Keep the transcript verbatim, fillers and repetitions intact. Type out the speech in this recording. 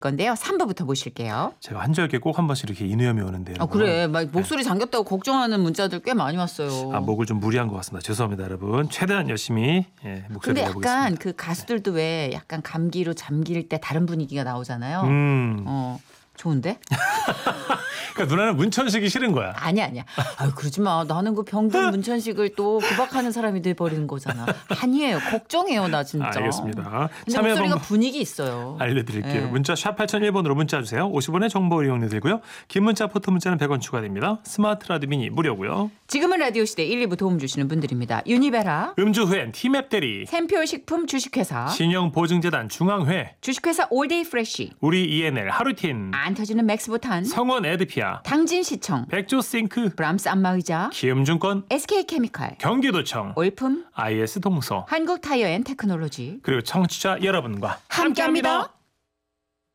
건데요. 삼 부부터 모실게요. 제가 한절기에 꼭 한 번씩 이렇게 인후염이 오는데. 아, 그래. 막 목소리 잠겼다고 걱정하는 문자들 꽤 많이 왔어요. 아, 목을 좀 무리한 것 같습니다. 죄송합니다, 여러분. 최대한 열심히 예, 목소리 근데 내보겠습니다. 약간 그 가수들도 왜 약간 감기로 잠길 때 다른 분위기가 나오잖아요. 음. 어, 좋은데? 그러니까 누나는 문천식이 싫은 거야. 아니야, 아니야. 아유, 그러지 마. 나는 그 병든 문천식을 또 구박하는 사람이 돼버리는 거잖아. 아니에요. 걱정해요, 나 진짜. 알겠습니다. 근데 참여 목소리가 방법 분위기 있어요. 알려드릴게요. 네. 문자 샵 팔공공일 번으로 문자 주세요. 오십 원의 정보 이용료 들고요. 긴 문자 포토 문자는 백 원 추가됩니다. 스마트 라디오 미니 무료고요. 지금은 라디오 시대 일, 이 부 도움 주시는 분들입니다. 유니베라, 음주 후엔 티맵 대리, 샘표 식품 주식회사, 신영 보증재단 중앙회, 주식회사 올데이 프레쉬, 우리 이엔엘 하루틴, 안 터지는 맥스부탄, 성원 에드피아, 당진시청, 백조싱크, 브람스 안마의자, 키움증권, 에스케이케미칼, 경기도청, 올품, 아이에스 동서, 한국타이어앤테크놀로지 그리고 청취자 여러분과 함께합니다.